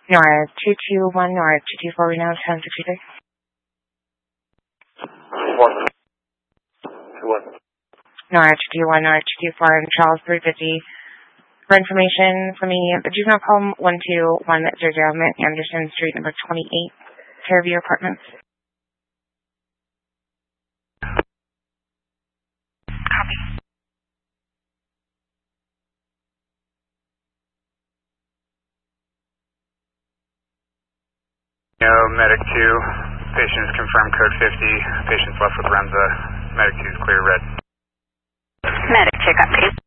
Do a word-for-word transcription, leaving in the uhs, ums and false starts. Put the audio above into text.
Nora two two one, Nora two two four, we now have ten sixty-six. One. Two one. Nora two two one, Nora two two four, and Charles three fifty. For information for me, juvenile home one two one zero zero, Anderson Street, number twenty-eight, Fairview Apartments. Copy. No, Medic two, patient is confirmed code fifty, patient's left with Remza, Medic two is clear red. Medic two, copy.